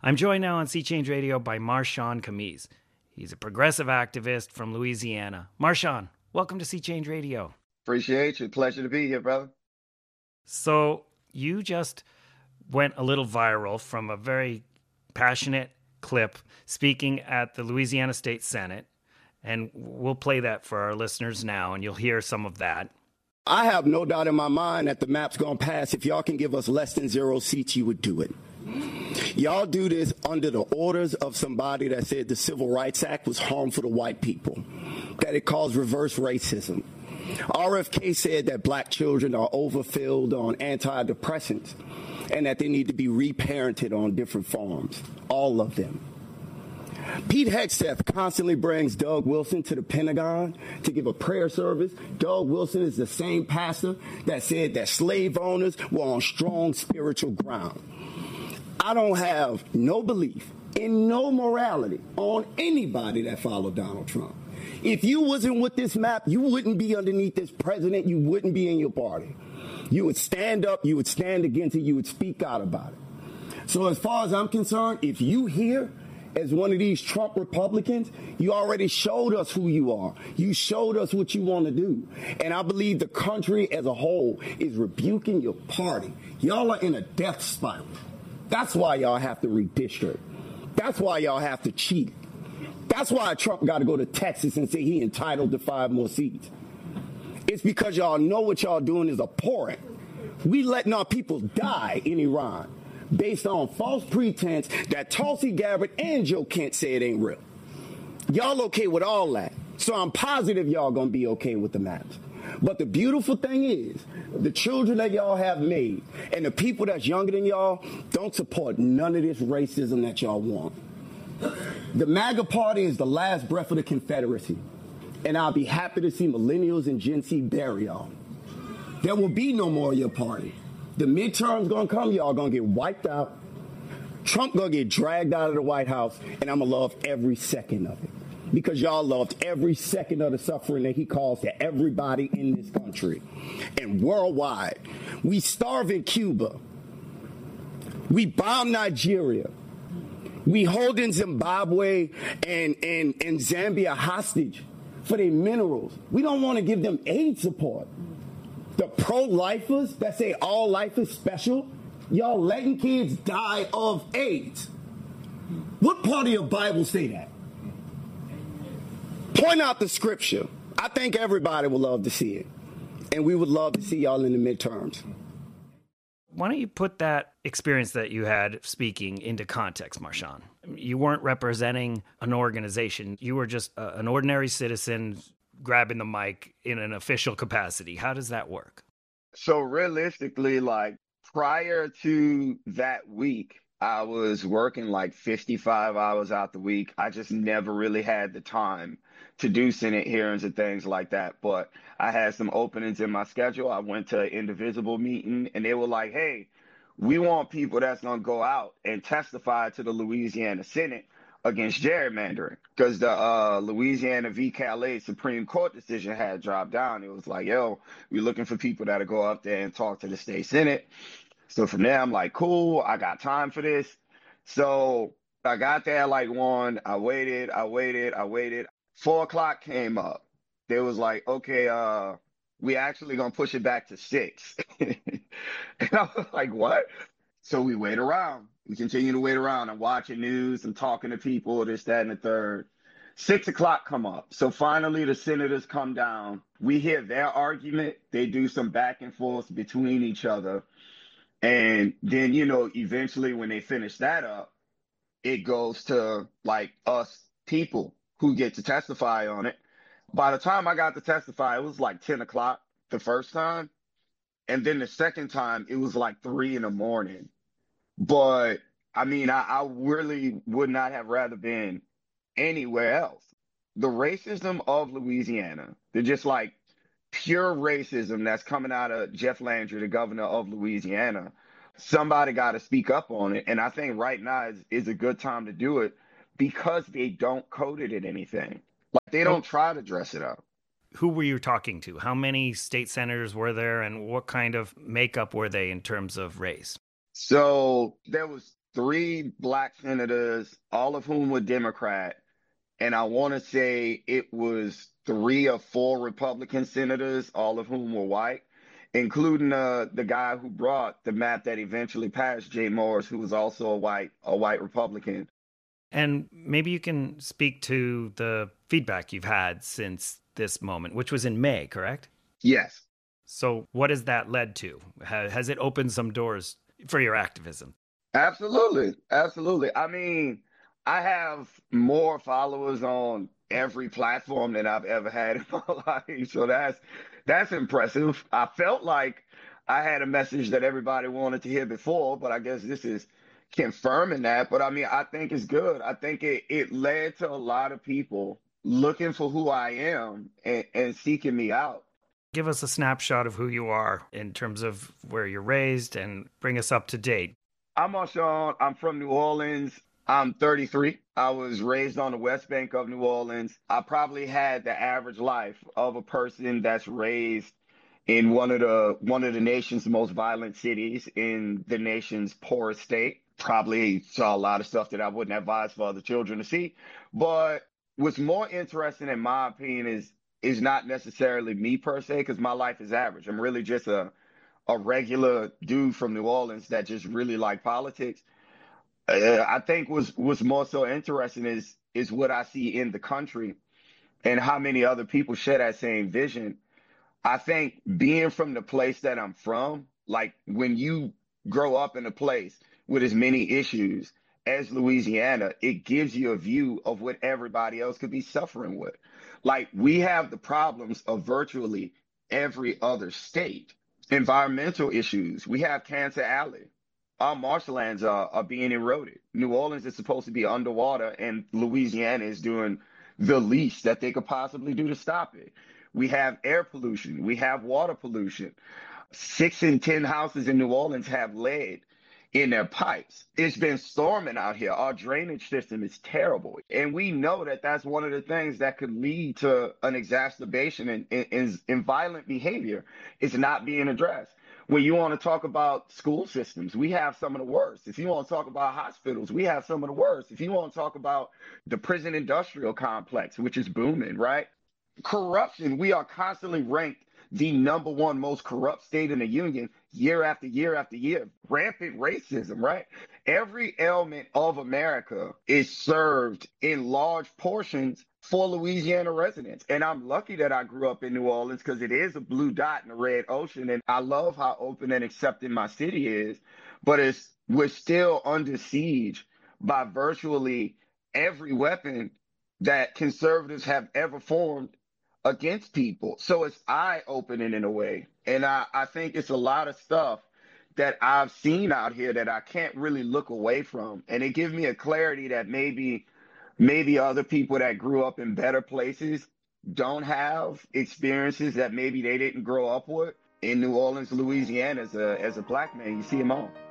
I'm joined now on Sea Change Radio by Marshawn Camise. He's a progressive activist from Louisiana. Marshawn, welcome to Sea Change Radio. Appreciate you. Pleasure to be here, brother. So you just went a little viral from a very passionate clip speaking at the Louisiana State Senate, and we'll play that for our listeners now, and you'll hear some of that. I have no doubt in my mind that the map's going to pass. If y'all can give us less than 0 seats, you would do it. Y'all do this under the orders of somebody that said the Civil Rights Act was harmful to white people, that it caused reverse racism. RFK said that black children are overfilled on antidepressants and that they need to be reparented on different farms, all of them. Pete Hegseth constantly brings Doug Wilson to the Pentagon to give a prayer service. Doug Wilson is the same pastor that said that slave owners were on strong spiritual ground. I don't have no belief in no morality on anybody that followed Donald Trump. If you wasn't with this map, you wouldn't be underneath this president. You wouldn't be in your party. You would stand up, you would stand against it, you would speak out about it. So as far as I'm concerned, if you here as one of these Trump Republicans, you already showed us who you are. You showed us what you want to do. And I believe the country as a whole is rebuking your party. Y'all are in a death spiral. That's why y'all have to redistrict. That's why y'all have to cheat. That's why Trump got to go to Texas and say he entitled to 5 more seats. It's because y'all know what y'all doing is abhorrent. We letting our people die in Iran based on false pretense that Tulsi Gabbard and Joe Kent say it ain't real. Y'all okay with all that. So I'm positive y'all gonna be okay with the maps. But the beautiful thing is, the children that y'all have made and the people that's younger than y'all don't support none of this racism that y'all want. The MAGA party is the last breath of the Confederacy. And I'll be happy to see millennials and Gen Z bury y'all. There will be no more of your party. The midterms gonna come, y'all gonna get wiped out. Trump gonna get dragged out of the White House, and I'm gonna love every second of it. Because y'all loved every second of the suffering that he caused to everybody in this country. And worldwide, we starve in Cuba. We bomb Nigeria. We holding Zimbabwe and Zambia hostage for their minerals. We don't want to give them aid support. The pro-lifers that say all life is special, y'all letting kids die of AIDS. What part of your Bible say that? Point out the scripture. I think everybody would love to see it. And we would love to see y'all in the midterms. Why don't you put that experience that you had speaking into context, Marshawn? You weren't representing an organization. You were just an ordinary citizen grabbing the mic in an official capacity. How does that work? So realistically, like prior to that week, I was working like 55 hours out the week. I just never really had the time to do Senate hearings and things like that. But I had some openings in my schedule. I went to an Indivisible meeting and they were like, hey, we want people that's going to go out and testify to the Louisiana Senate against gerrymandering, because the Louisiana v. Calais Supreme Court decision had dropped down. It was like, yo, we're looking for people that'll go up there and talk to the state Senate. So from there, I'm like, cool, I got time for this. So I got there like 1, I waited. 4 o'clock came up. They was like, okay, we actually gonna push it back to 6. And I was like, what? So we wait around. We continue to wait around. I'm watching news. I'm talking to people, this, that, and the third. 6 o'clock come up. So finally, the senators come down. We hear their argument. They do some back and forth between each other. And then, eventually when they finish that up, it goes to like us people who get to testify on it. By the time I got to testify, it was like 10 o'clock the first time. And then the second time, it was like 3 in the morning. But I mean, I really would not have rather been anywhere else. The racism of Louisiana, they're just like pure racism that's coming out of Jeff Landry, the governor of Louisiana. Somebody got to speak up on it. And I think right now is a good time to do it because they don't code it in anything. Like they don't try to dress it up. Who were you talking to? How many state senators were there and what kind of makeup were they in terms of race? So there was three black senators, all of whom were Democrat. And I want to say it was three or four Republican senators, all of whom were white, including the guy who brought the map that eventually passed, Jay Morris, who was also a white Republican. And maybe you can speak to the feedback you've had since this moment, which was in May, correct? Yes. So what has that led to? Has it opened some doors for your activism? Absolutely. Absolutely. I mean, I have more followers on every platform than I've ever had in my life. So that's impressive. I felt like I had a message that everybody wanted to hear before, but I guess this is confirming that. But I mean, I think it's good. I think it led to a lot of people looking for who I am and seeking me out. Give us a snapshot of who you are in terms of where you're raised and bring us up to date. I'm Marshawn. I'm from New Orleans. I'm 33. I was raised on the West Bank of New Orleans. I probably had the average life of a person that's raised in one of the nation's most violent cities in the nation's poorest state. Probably saw a lot of stuff that I wouldn't advise for other children to see. But what's more interesting, in my opinion, is not necessarily me per se, because my life is average. I'm really just a regular dude from New Orleans that just really like politics. I think what's more so interesting is what I see in the country and how many other people share that same vision. I think being from the place that I'm from, like when you grow up in a place with as many issues as Louisiana, it gives you a view of what everybody else could be suffering with. Like we have the problems of virtually every other state. Environmental issues. We have Cancer Alley. Our marshlands are being eroded. New Orleans is supposed to be underwater, and Louisiana is doing the least that they could possibly do to stop it. We have air pollution. We have water pollution. 6 in 10 houses in New Orleans have lead in their pipes. It's been storming out here. Our drainage system is terrible. And we know that that's one of the things that could lead to an exacerbation in violent behavior. It's not being addressed. When you want to talk about school systems, we have some of the worst. If you want to talk about hospitals, we have some of the worst. If you want to talk about the prison industrial complex, which is booming, right? Corruption, we are constantly ranked the number one most corrupt state in the union year after year after year. Rampant racism, right? Every element of America is served in large portions for Louisiana residents. And I'm lucky that I grew up in New Orleans because it is a blue dot in a red ocean. And I love how open and accepting my city is. But we're still under siege by virtually every weapon that conservatives have ever formed against people. So it's eye opening in a way. And I think it's a lot of stuff that I've seen out here that I can't really look away from. And it gives me a clarity that maybe other people that grew up in better places don't have experiences that maybe they didn't grow up with. In New Orleans, Louisiana, as a black man, you see them all.